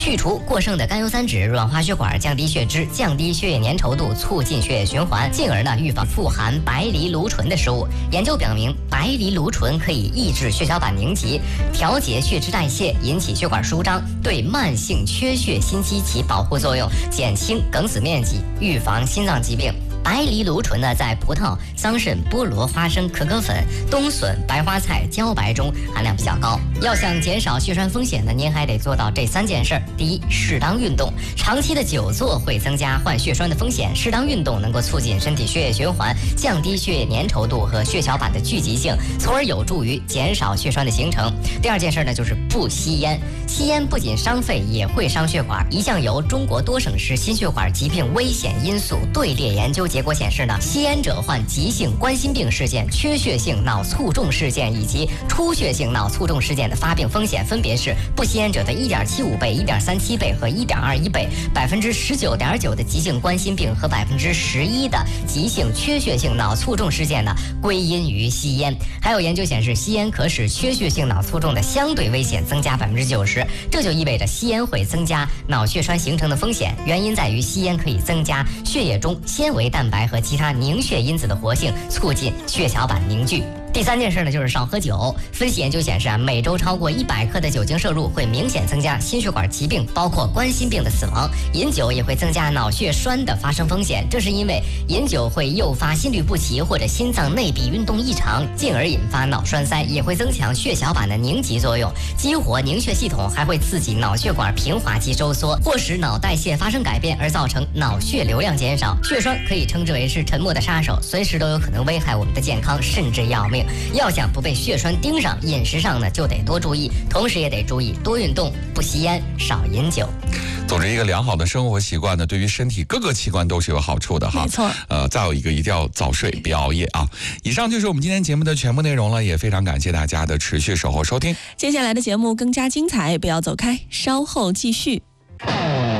去除过剩的甘油三酯，软化血管，降低血脂，降低血液粘稠度，促进血液循环，进而呢预防富含白藜芦醇的食物。研究表明，白藜芦醇可以抑制血小板凝集，调节血脂代谢，引起血管舒张，对慢性缺血心肌起保护作用，减轻梗死面积，预防心脏疾病。白藜芦醇呢，在葡萄、桑葚、菠萝、花生、可可粉、冬笋、白花菜、茭白中含量比较高。要想减少血栓风险呢，您还得做到这3件事儿。第一，适当运动。长期的久坐会增加患血栓的风险，适当运动能够促进身体血液循环，降低血液粘稠度和血小板的聚集性，从而有助于减少血栓的形成。第2件事呢，就是不吸烟。吸烟不仅伤肺，也会伤血管。一项由中国多省市心血管疾病危险因素队列研究结果显示呢，吸烟者患急性冠心病事件、缺血性脑卒中事件以及出血性脑卒中事件的发病风险分别是不吸烟者的1.75倍、1.37倍和1.21倍，19.9%的急性冠心病和11%的急性缺血性脑卒中事件呢归因于吸烟。还有研究显示，吸烟可使缺血性脑卒中的相对危险增加90%，这就意味着吸烟会增加脑血栓形成的风险。原因在于吸烟可以增加血液中纤维蛋白和其他凝血因子的活性，促进血小板凝聚。第3件事呢，就是少喝酒。分析研究显示啊，每周超过100克的酒精摄入会明显增加心血管疾病，包括冠心病的死亡。饮酒也会增加脑血栓的发生风险，这是因为饮酒会诱发心律不齐或者心脏内壁运动异常，进而引发脑栓塞，也会增强血小板的凝集作用，激活凝血系统，还会刺激脑血管平滑肌收缩，或使脑代谢发生改变，而造成脑血流量减少。血栓可以称之为是沉默的杀手，随时都有可能危害我们的健康，甚至要命。要想不被血栓盯上，饮食上呢就得多注意，同时也得注意多运动，不吸烟，少饮酒。 总之，一个良好的生活习惯呢，对于身体各个器官都是有好处的哈。 没错。 再有一个，一定要早睡，别熬夜啊。以上就是我们今天节目的全部内容了，也非常感谢大家的持续守候收听。 接下来的节目更加精彩，不要走开，稍后继续。